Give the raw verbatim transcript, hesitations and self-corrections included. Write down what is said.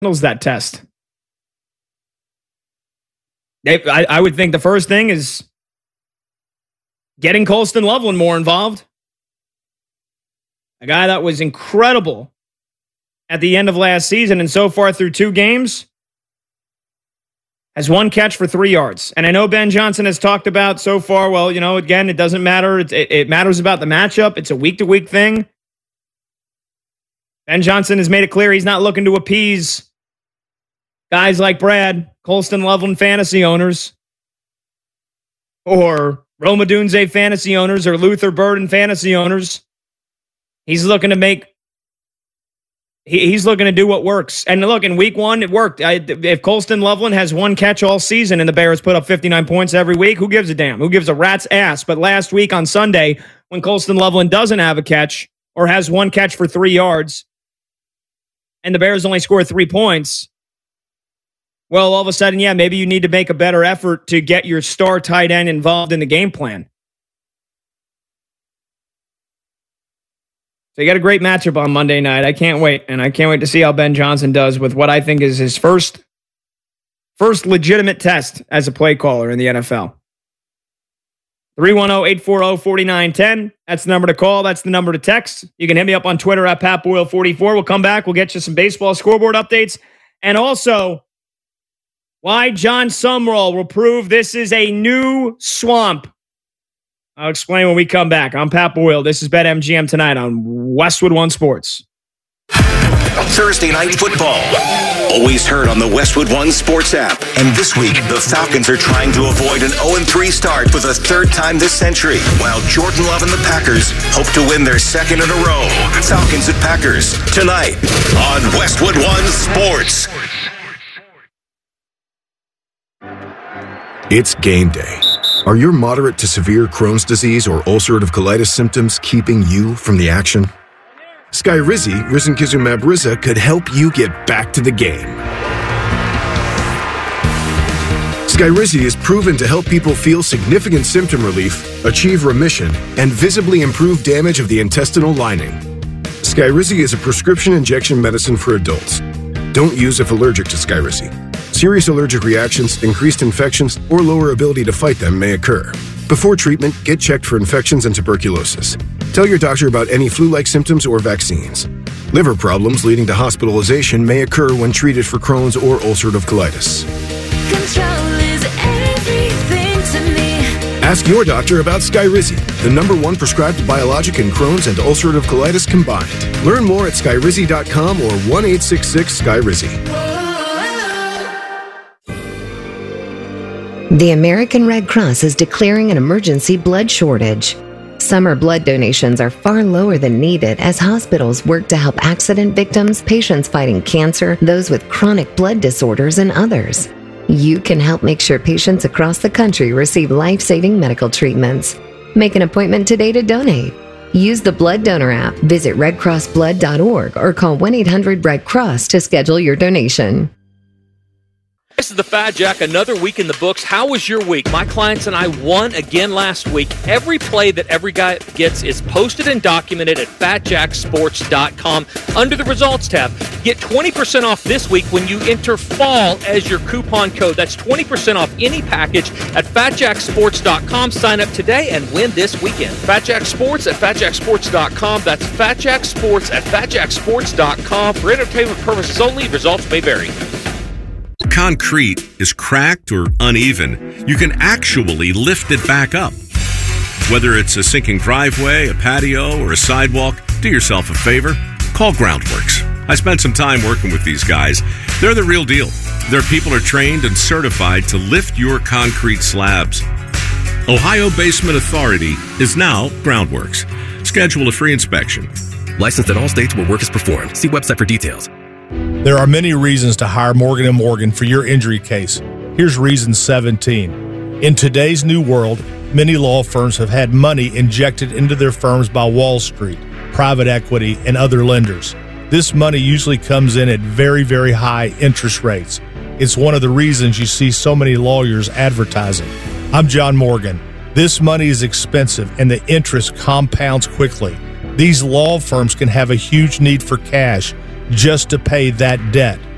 handles that test? They, I, I would think the first thing is getting Colston Loveland more involved. A guy that was incredible at the end of last season, and so far through two games, has one catch for three yards. And I know Ben Johnson has talked about so far, well, you know, again, it doesn't matter. It, it, it matters about the matchup. It's a week-to-week thing. Ben Johnson has made it clear he's not looking to appease guys like Brad, Colston Loveland fantasy owners, or Roma Dunze fantasy owners, or Luther Burden fantasy owners. He's looking to make he, he's looking to do what works. And look, in week one, it worked. I, if Colston Loveland has one catch all season and the Bears put up fifty-nine points every week, who gives a damn? Who gives a rat's ass? But last week on Sunday, when Colston Loveland doesn't have a catch or has one catch for three yards and the Bears only score three points, well, all of a sudden, yeah, maybe you need to make a better effort to get your star tight end involved in the game plan. So you got a great matchup on Monday night. I can't wait. And I can't wait to see how Ben Johnson does with what I think is his first, first legitimate test as a play caller in the N F L. three one zero, eight four zero, four nine one zero. That's the number to call. That's the number to text. You can hit me up on Twitter at Pat Boyle forty-four. We'll come back. We'll get you some baseball scoreboard updates. And also, why John Sumrall will prove this is a new swamp. I'll explain when we come back. I'm Pat Boyle. This is BetMGM tonight on Westwood One Sports. Thursday night football. Always heard on the Westwood One Sports app. And this week, the Falcons are trying to avoid an oh and three start for the third time this century, while Jordan Love and the Packers hope to win their second in a row. Falcons at Packers tonight on Westwood One Sports. It's game day. Are your moderate to severe Crohn's disease or ulcerative colitis symptoms keeping you from the action? Skyrizi, risankizumab Riza, could help you get back to the game. Skyrizi is proven to help people feel significant symptom relief, achieve remission, and visibly improve damage of the intestinal lining. Skyrizi is a prescription injection medicine for adults. Don't use if allergic to Skyrizi. Serious allergic reactions, increased infections, or lower ability to fight them may occur. Before treatment, get checked for infections and tuberculosis. Tell your doctor about any flu-like symptoms or vaccines. Liver problems leading to hospitalization may occur when treated for Crohn's or ulcerative colitis. Control is everything to me. Ask your doctor about Skyrizi, the number one prescribed biologic in Crohn's and ulcerative colitis combined. Learn more at skyrizi dot com or one eight six six Skyrizi. The American Red Cross is declaring an emergency blood shortage. Summer blood donations are far lower than needed as hospitals work to help accident victims, patients fighting cancer, those with chronic blood disorders, and others. You can help make sure patients across the country receive life-saving medical treatments. Make an appointment today to donate. Use the Blood Donor app, visit red cross blood dot org, or call one eight hundred red cross to schedule your donation. This is the Fat Jack, another week in the books. How was your week? My clients and I won again last week. Every play that every guy gets is posted and documented at fat jack sports dot com under the results tab. Get twenty percent off this week when you enter fall as your coupon code. That's twenty percent off any package at fat jack sports dot com. Sign up today and win this weekend. Fat Jack Sports at fat jack sports dot com. That's Fat Jack Sports at fat jack sports dot com. For entertainment purposes only, results may vary. Concrete is cracked or uneven, you can actually lift it back up. Whether it's a sinking driveway, a patio, or a sidewalk, do yourself a favor, call Groundworks. I spent some time working with these guys. They're the real deal. Their people are trained and certified to lift your concrete slabs. Ohio Basement Authority is now Groundworks. Schedule a free inspection. Licensed in all states where work is performed. See website for details. There are many reasons to hire Morgan and Morgan for your injury case. Here's reason seventeen. In today's new world, many law firms have had money injected into their firms by Wall Street, private equity, and other lenders. This money usually comes in at very, very high interest rates. It's one of the reasons you see so many lawyers advertising. I'm John Morgan. This money is expensive and the interest compounds quickly. These law firms can have a huge need for cash just to pay that debt.